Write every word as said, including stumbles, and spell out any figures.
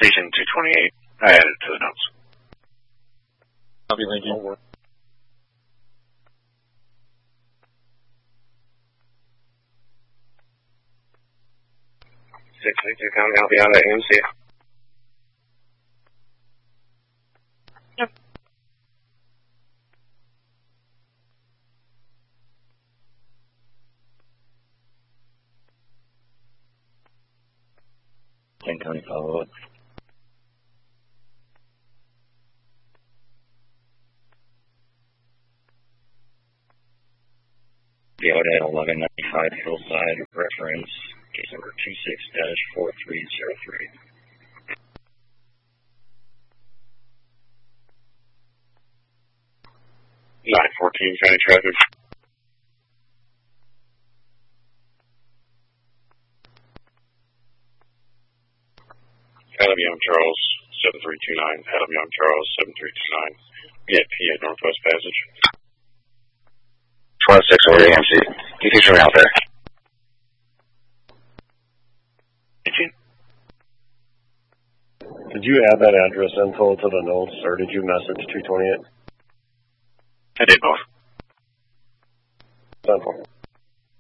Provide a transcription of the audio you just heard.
Station two twenty-eight. I added it to the notes. Copy, thank you. Over. six three two, coming out beyond that A M C. Yep. ten County follow up. Deodad eleven ninety-five Hillside, reference case number two six dash four three zero three. nine fourteen, county traffic. Adam Young Charles, seven three two nine. Adam Young Charles, seven three two nine. Yeah, P at Northwest Passage. twelve six over A M C. You can show me out there. Did you add that address info to the notes, or did you message two twenty-eight? I did both. Central.